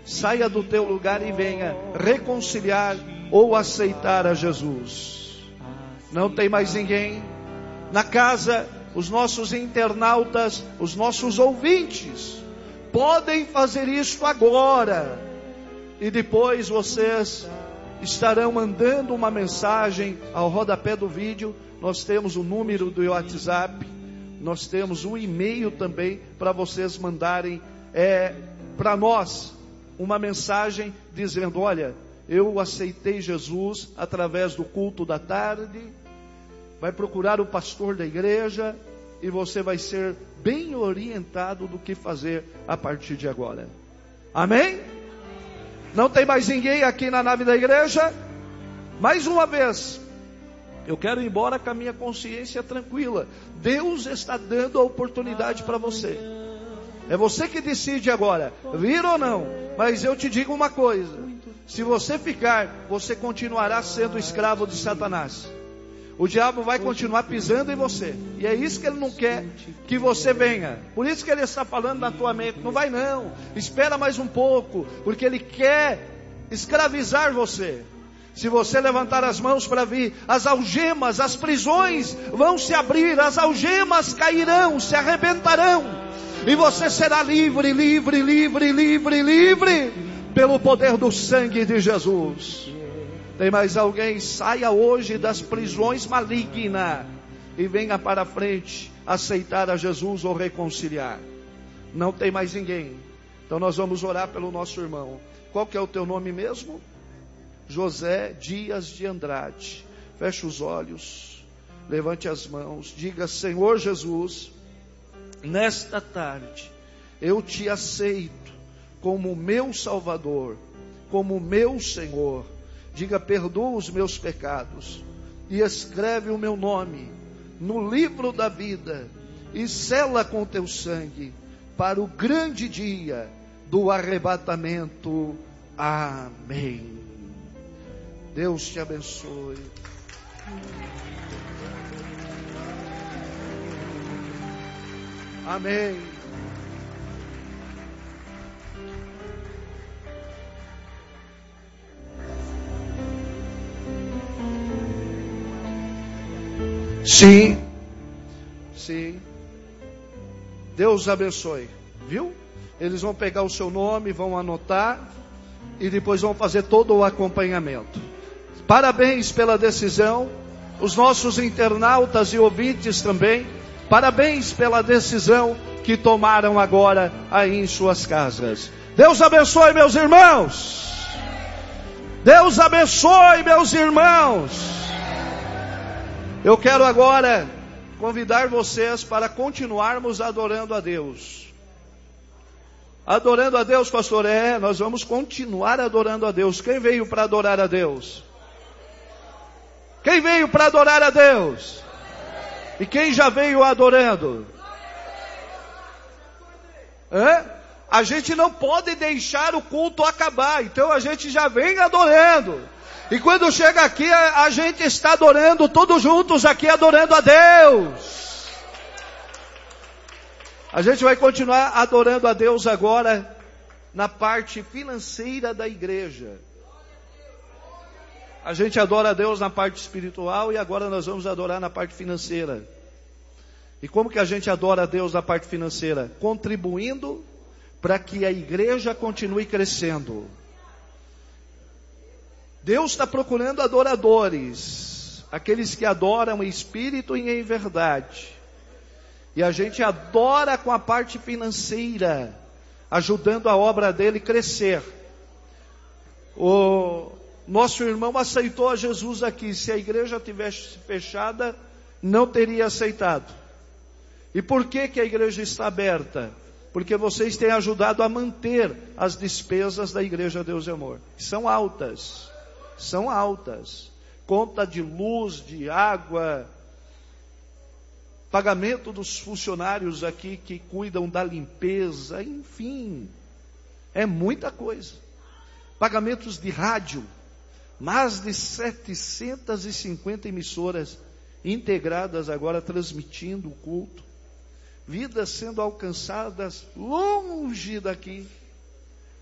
saia do teu lugar e venha reconciliar ou aceitar a Jesus. Não tem mais ninguém na casa. Os nossos internautas, os nossos ouvintes podem fazer isso agora, e depois vocês estarão mandando uma mensagem ao rodapé do vídeo. Nós temos o número do WhatsApp, nós temos o e-mail também, para vocês mandarem para nós uma mensagem dizendo: olha, eu aceitei Jesus através do culto da tarde. Vai procurar o pastor da igreja e você vai ser bem orientado do que fazer a partir de agora. Amém? Não tem mais ninguém aqui na nave da igreja? Mais uma vez, eu quero ir embora com a minha consciência tranquila. Deus está dando a oportunidade para você. É você que decide agora, vir ou não. Mas eu te digo uma coisa: se você ficar, você continuará sendo escravo de Satanás. O diabo vai continuar pisando em você. E é isso que ele não quer que você venha. Por isso que ele está falando na tua mente: não vai não, espera mais um pouco. Porque ele quer escravizar você. Se você levantar as mãos para vir, as algemas, as prisões vão se abrir, as algemas cairão, se arrebentarão. E você será livre, livre, livre, livre, livre, pelo poder do sangue de Jesus. Tem mais alguém? Saia hoje das prisões malignas e venha para frente aceitar a Jesus ou reconciliar. Não tem mais ninguém. Então nós vamos orar pelo nosso irmão. Qual que é o teu nome mesmo? José Dias de Andrade. Feche os olhos, levante as mãos, diga: Senhor Jesus, nesta tarde eu te aceito como meu Salvador, como meu Senhor. Diga: perdoa os meus pecados e escreve o meu nome no livro da vida e sela com teu sangue para o grande dia do arrebatamento. Amém. Deus te abençoe. Amém. Sim, sim. Deus abençoe, viu? Eles vão pegar o seu nome, vão anotar e depois vão fazer todo o acompanhamento. Parabéns pela decisão. Os nossos internautas e ouvintes também, parabéns pela decisão que tomaram agora aí em suas casas. Deus abençoe, meus irmãos. Deus abençoe, meus irmãos. Eu quero agora convidar vocês para continuarmos adorando a Deus. Adorando a Deus, pastor? Nós vamos continuar adorando a Deus. Quem veio para adorar a Deus? Quem veio para adorar a Deus? E quem já veio adorando? A gente não pode deixar o culto acabar, então a gente já vem adorando. E quando chega aqui, a gente está adorando, todos juntos aqui adorando a Deus. A gente vai continuar adorando a Deus agora na parte financeira da igreja. A gente adora a Deus na parte espiritual e agora nós vamos adorar na parte financeira. E como que a gente adora a Deus na parte financeira? Contribuindo para que a igreja continue crescendo. Deus está procurando adoradores, aqueles que adoram em espírito e em verdade. E a gente adora com a parte financeira, ajudando a obra dele crescer. O nosso irmão aceitou a Jesus aqui. Se a igreja tivesse fechada, não teria aceitado. E por que que a igreja está aberta? Porque vocês têm ajudado a manter as despesas da Igreja Deus e Amor. São altas. São altas. Conta de luz, de água, pagamento dos funcionários aqui que cuidam da limpeza, enfim, é muita coisa. Pagamentos de rádio, mais de 750 emissoras integradas agora transmitindo o culto. Vidas sendo alcançadas longe daqui.